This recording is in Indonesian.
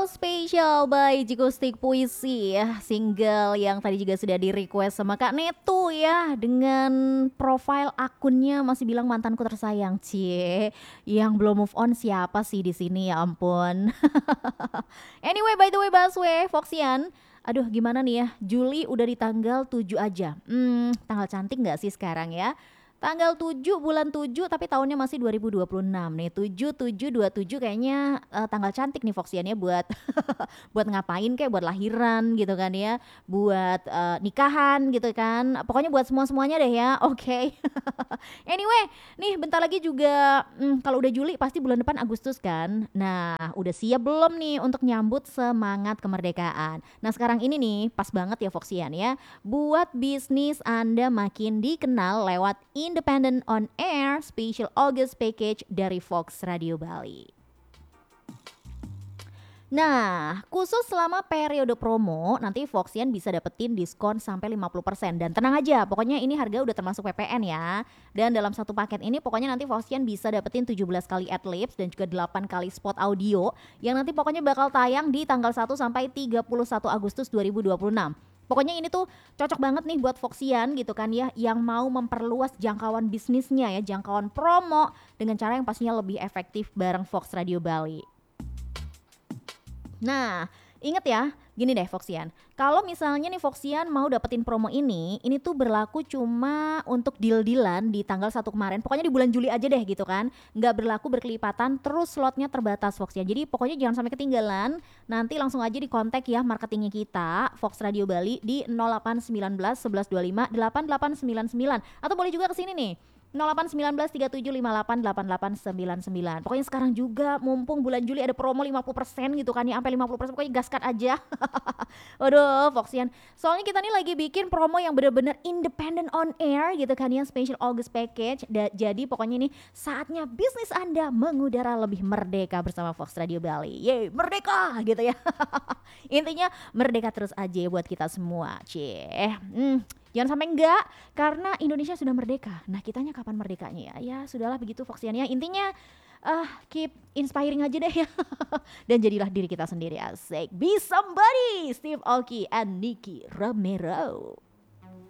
Spesial by Jikustik Puisi ya, single yang tadi juga sudah di request sama Kak Netu ya, dengan profile akunnya masih bilang mantanku tersayang. Cie, yang belum move on siapa sih di sini ya ampun. Anyway, by the way Baswe, Foxian, aduh gimana nih ya, Juli udah di tanggal 7 aja. Tanggal cantik nggak sih sekarang ya? Tanggal 7 bulan 7 tapi tahunnya masih 2026 nih. 7727 kayaknya tanggal cantik nih Foxiannya buat buat ngapain kayak buat lahiran gitu kan ya, buat nikahan gitu kan. Pokoknya buat semua-semuanya deh ya. Oke. Anyway, nih bentar lagi juga kalau udah Juli pasti bulan depan Agustus kan. Nah, udah siap belum nih untuk nyambut semangat kemerdekaan? Nah, sekarang ini nih pas banget ya Foxian ya, buat bisnis Anda makin dikenal lewat Independent on Air Special August Package dari Fox Radio Bali. Nah, khusus selama periode promo, nanti Foxian bisa dapetin diskon sampai 50%. Dan tenang aja, pokoknya ini harga udah termasuk PPN ya. Dan dalam satu paket ini pokoknya nanti Foxian bisa dapetin 17 kali adlibs dan juga 8 kali spot audio yang nanti pokoknya bakal tayang di tanggal 1 sampai 31 Agustus 2026. Pokoknya ini tuh cocok banget nih buat Foxian gitu kan ya, yang mau memperluas jangkauan bisnisnya ya, jangkauan promo dengan cara yang pastinya lebih efektif bareng Fox Radio Bali. Nah, inget ya, gini deh Foxian. Kalau misalnya nih Foxian mau dapetin promo ini tuh berlaku cuma untuk deal-dealan di tanggal 1 kemarin. Pokoknya di bulan Juli aja deh gitu kan. Nggak berlaku berkelipatan, terus slotnya terbatas Foxian. Jadi pokoknya jangan sampai ketinggalan. Nanti langsung aja di kontak ya marketingnya kita, Fox Radio Bali di 0819 11 25 8899. Atau boleh juga kesini nih. 0819 3758 8899. Pokoknya sekarang juga mumpung bulan Juli ada promo 50% gitu kan ya, sampai 50%, pokoknya gaskan aja. Waduh, Foxian. Soalnya kita nih lagi bikin promo yang bener-bener independent on air gitu kan ya, special August package. Jadi pokoknya ini saatnya bisnis Anda mengudara lebih merdeka bersama Fox Radio Bali. Yeay, merdeka gitu ya. Intinya merdeka terus aja buat kita semua. Cie. Jangan sampai enggak, karena Indonesia sudah merdeka. Nah, kitanya kapan merdekanya ya? Ya, sudahlah begitu Foxian ya. Intinya keep inspiring aja deh ya. Dan jadilah diri kita sendiri, asik. Be somebody, Steve Aoki and Nicky Romero.